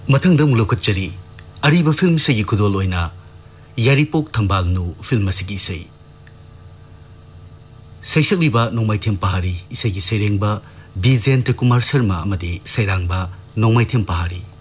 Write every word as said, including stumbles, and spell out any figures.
मथंग दम लोकचरी अरीब फिल्म से खुदोल ओइना यारीपोक थंबालनु फिल्म असिगी सई सैसलीबा नोंमाइथेम पहाड़ी इसेगी सेरेंगबा बीजेंद्र कुमार शर्मा अमदी सैरांगबा नोंमाइथेम पहाड़ी।